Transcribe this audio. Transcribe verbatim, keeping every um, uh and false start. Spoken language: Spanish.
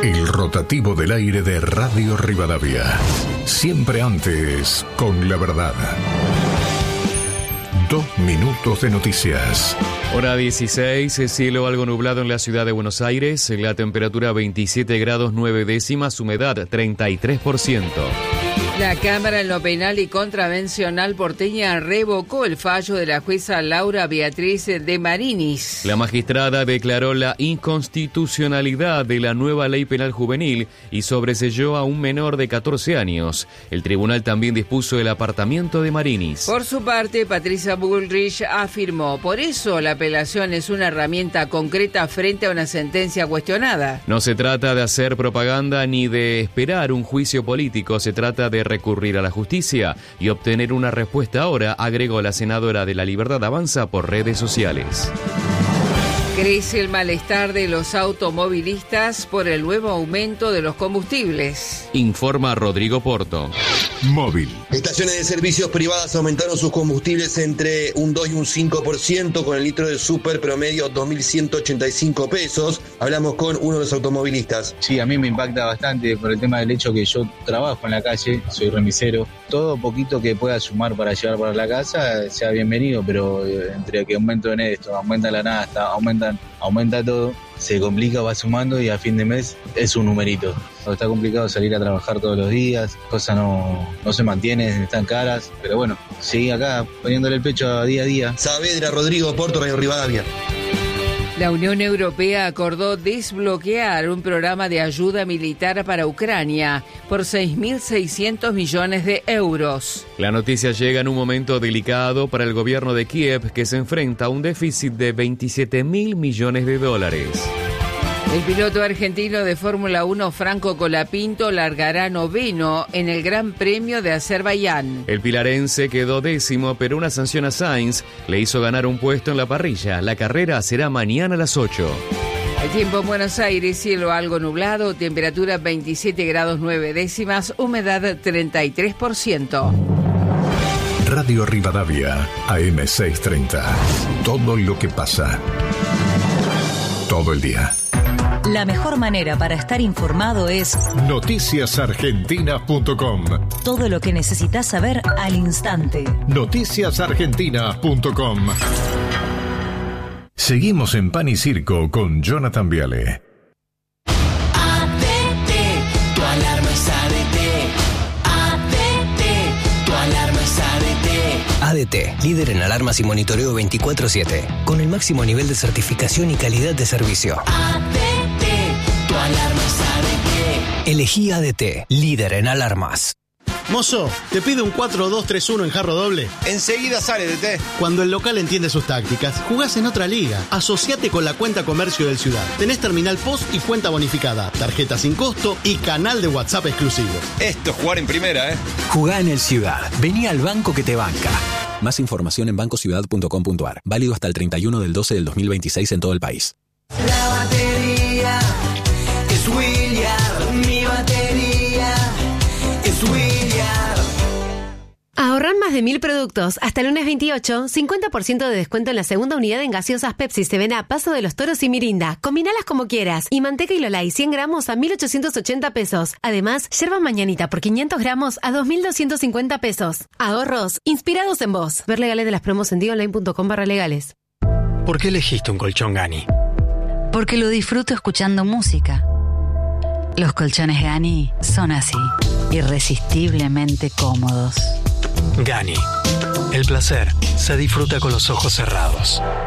El rotativo del aire de Radio Rivadavia. Siempre antes, con la verdad. Dos minutos de noticias. Hora dieciséis, cielo algo nublado en la ciudad de Buenos Aires, la temperatura veintisiete grados nueve décimas, humedad treinta y tres por ciento. La Cámara en lo Penal y Contravencional porteña revocó el fallo de la jueza Laura Beatriz de Marinis. La magistrada declaró la inconstitucionalidad de la nueva ley penal juvenil y sobreseyó a un menor de catorce años. El tribunal también dispuso el apartamiento de Marinis. Por su parte, Patricia Bullrich afirmó, por eso la apelación es una herramienta concreta frente a una sentencia cuestionada. No se trata de hacer propaganda ni de esperar un juicio político, se trata de recurrir a la justicia y obtener una respuesta ahora, agregó la senadora de La Libertad Avanza por redes sociales. Crece el malestar de los automovilistas por el nuevo aumento de los combustibles. Informa Rodrigo Porto. Móvil. Estaciones de servicios privadas aumentaron sus combustibles entre un dos y un cinco por ciento, con el litro de super promedio dos mil ciento ochenta y cinco pesos. Hablamos con uno de los automovilistas. Sí, a mí me impacta bastante por el tema del hecho que yo trabajo en la calle, soy remisero. Todo poquito que pueda sumar para llevar para la casa sea bienvenido, pero entre que aumento en esto, aumenta la nafta, aumenta aumenta todo, se complica, va sumando y a fin de mes es un numerito. Está complicado salir a trabajar todos los días, cosas no, no se mantienen, están caras, pero bueno, seguí acá poniéndole el pecho a día a día. Saavedra, Rodrigo Porto, Radio Rivadavia. La Unión Europea acordó desbloquear un programa de ayuda militar para Ucrania por seis mil seiscientos millones de euros. La noticia llega en un momento delicado para el gobierno de Kiev, que se enfrenta a un déficit de veintisiete mil millones de dólares. El piloto argentino de Fórmula uno, Franco Colapinto, largará noveno en el Gran Premio de Azerbaiyán. El pilarense quedó décimo, pero una sanción a Sainz le hizo ganar un puesto en la parrilla. La carrera será mañana a las ocho. El tiempo en Buenos Aires, cielo algo nublado, temperatura veintisiete grados nueve décimas, humedad treinta y tres por ciento. Radio Rivadavia, A M seiscientos treinta. Todo lo que pasa. Todo el día. La mejor manera para estar informado es noticias argentinas punto com. Todo lo que necesitas saber al instante. noticias argentinas punto com. Seguimos en Pan y Circo con Jonathan Viale. A D T, tu alarma es A D T. A D T, tu alarma es A D T. A D T, líder en alarmas y monitoreo veinticuatro siete, con el máximo nivel de certificación y calidad de servicio. A D T, tu alarma es A D T. Elegí A D T, líder en alarmas. Mozo, te pido un cuatro dos tres uno en jarro doble. Enseguida sale, D T. Cuando el local entiende sus tácticas, jugás en otra liga. Asociate con la cuenta comercio del Ciudad. Tenés terminal post y cuenta bonificada, tarjeta sin costo y canal de WhatsApp exclusivo. Esto es jugar en primera, ¿eh? Jugá en el Ciudad. Vení al banco que te banca. Más información en banco ciudad punto com punto a r. Válido hasta el treinta y uno del doce del dos mil veintiséis en todo el país. La batería es William. Mi batería es William. Ahorran más de mil productos. Hasta el lunes veintiocho, cincuenta por ciento de descuento en la segunda unidad en gaseosas Pepsi, seven up, Paso de los Toros y Mirinda. Combinalas como quieras. Y manteca y Lolay, cien gramos a mil ochocientos ochenta pesos. Además, yerba mañanita por quinientos gramos a dos mil doscientos cincuenta pesos. Ahorros inspirados en vos. Ver legales de las promos en dionline punto com barra legales. ¿Por qué elegiste un colchón Gani? Porque lo disfruto escuchando música. Los colchones Gani son así, irresistiblemente cómodos. Gani. El placer se disfruta con los ojos cerrados.